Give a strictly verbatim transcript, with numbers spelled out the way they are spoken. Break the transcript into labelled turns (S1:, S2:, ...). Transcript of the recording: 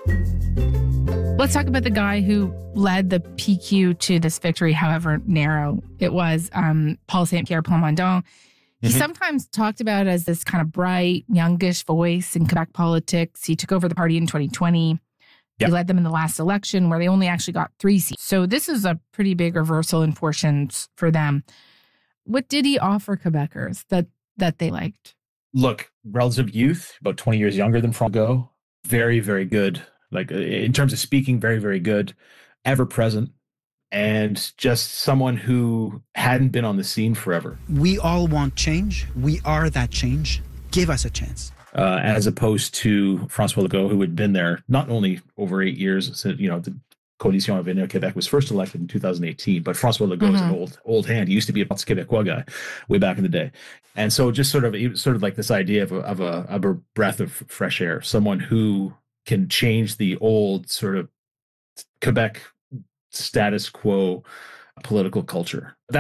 S1: Let's talk about the guy who led the P Q to this victory, however narrow it was, um, Paul Saint-Pierre Plamondon. He mm-hmm. sometimes talked about as this kind of bright, youngish voice in Quebec politics. He took over the party in twenty twenty. Yep. He led them in the last election where they only actually got three seats. So this is a pretty big reversal in fortunes for them. What did he offer Quebecers that that they liked?
S2: Look, relative youth, about twenty years younger than Franco. Very, very good. Like in terms of speaking, very, very good. Ever present. And just someone who hadn't been on the scene forever.
S3: We all want change. We are that change. Give us a chance.
S2: Uh, as opposed to François Legault, who had been there not only over eight years, since, you know, the Coalition Avenir Québec was first elected in two thousand eighteen, but François Legault mm-hmm. is an old old hand. He used to be a Parti Québécois guy way back in the day. And so just sort of sort of like this idea of a, of a, of a breath of fresh air, someone who can change the old sort of Quebec status quo political culture. That